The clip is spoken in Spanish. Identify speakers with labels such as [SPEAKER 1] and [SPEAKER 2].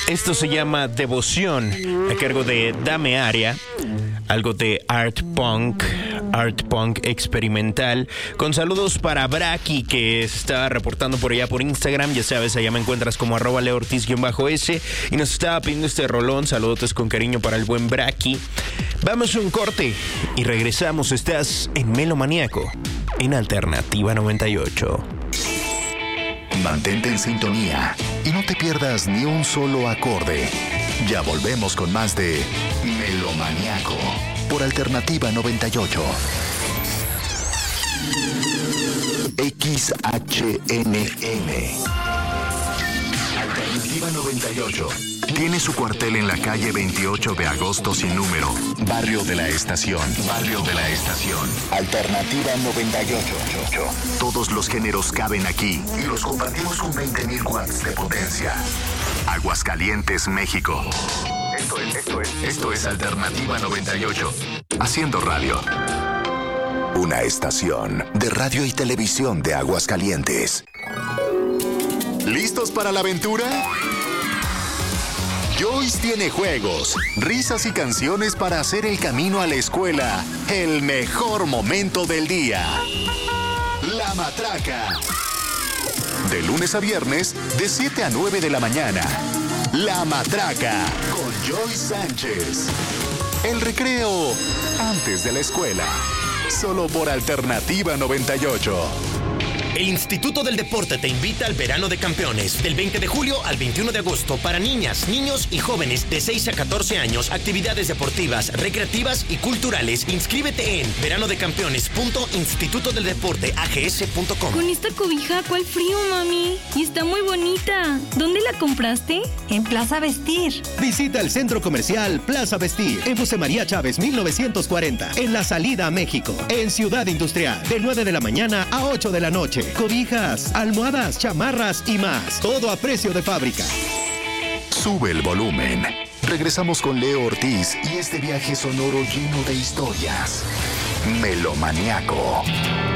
[SPEAKER 1] Esto se llama Devoción, a cargo de Dame Aria, algo de art punk experimental. Con saludos para Braki, que está reportando por allá por Instagram. Ya sabes, allá me encuentras como @leortiz_s. Y nos estaba pidiendo este rolón. Saludos con cariño para el buen Braki. Vamos a un corte y regresamos. Estás en Melomaníaco, en Alternativa 98.
[SPEAKER 2] Mantente en sintonía y no te pierdas ni un solo acorde. Ya volvemos con más de Melomaníaco por Alternativa 98. XHNN Alternativa 98 tiene su cuartel en la calle 28 de agosto sin número, Barrio de la Estación. Alternativa 98. Todos los géneros caben aquí y los compartimos con 20,000 watts de potencia. Aguascalientes, México. Esto es Alternativa 98. Haciendo radio. Una estación de radio y televisión de Aguascalientes. ¿Listos para la aventura? Joyce tiene juegos, risas y canciones para hacer el camino a la escuela el mejor momento del día. La Matraca. De lunes a viernes, de 7 a 9 de la mañana. La Matraca, con Joyce Sánchez. El recreo antes de la escuela. Solo por Alternativa 98.
[SPEAKER 3] El Instituto del Deporte te invita al Verano de Campeones, del 20 de julio al 21 de agosto, para niñas, niños y jóvenes de 6 a 14 años, actividades deportivas, recreativas y culturales. Inscríbete en veranodecampeones.institutodeldeporteags.com.
[SPEAKER 4] Con esta cobija, ¿cuál frío, mami? Y está muy bonita. ¿Dónde la compraste?
[SPEAKER 5] En Plaza Vestir.
[SPEAKER 6] Visita el centro comercial Plaza Vestir, en José María Chávez 1940, en la salida a México, en Ciudad Industrial, de 9 de la mañana a 8 de la noche. Cobijas, almohadas, chamarras y más. Todo a precio de fábrica.
[SPEAKER 2] Sube el volumen. Regresamos con Leo Ortiz y este viaje sonoro lleno de historias. Melomaníaco.